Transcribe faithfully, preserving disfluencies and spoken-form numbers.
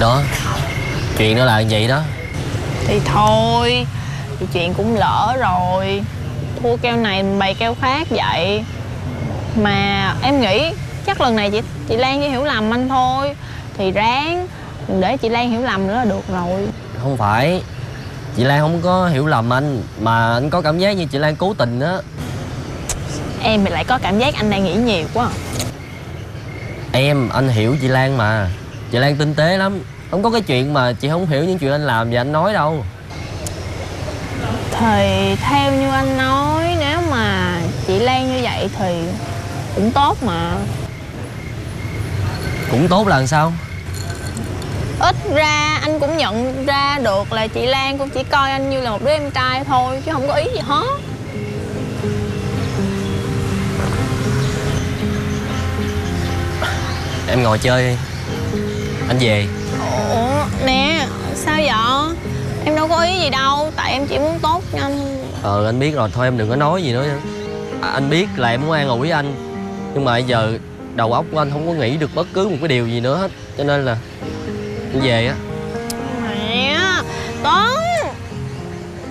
Đó, chuyện nó là vậy đó. Thì thôi, thì chuyện cũng lỡ rồi. Thua keo này mình bày keo khác vậy. Mà em nghĩ chắc lần này chị chị Lan chỉ hiểu lầm anh thôi. Thì ráng đừng để chị Lan hiểu lầm nữa là được rồi. Không phải, chị Lan không có hiểu lầm anh, mà anh có cảm giác như chị Lan cố tình á. Em thì lại có cảm giác anh đang nghĩ nhiều quá. Em, anh hiểu chị Lan mà. Chị Lan tinh tế lắm. Không có cái chuyện mà chị không hiểu những chuyện anh làm và anh nói đâu. Thì theo như anh nói, nếu mà chị Lan như vậy thì cũng tốt mà. Cũng tốt là làm sao? Ít ra anh cũng nhận ra được là chị Lan cũng chỉ coi anh như là một đứa em trai thôi, chứ không có ý gì hết. Em ngồi chơi đi, anh về. Ủa nè, sao vậy? Em đâu có ý gì đâu, tại em chỉ muốn tốt với anh. Ờ anh biết rồi, thôi em đừng có nói gì nữa. À, anh biết là em muốn an ủi anh, nhưng mà bây giờ đầu óc của anh không có nghĩ được bất cứ một cái điều gì nữa hết, cho nên là anh về á.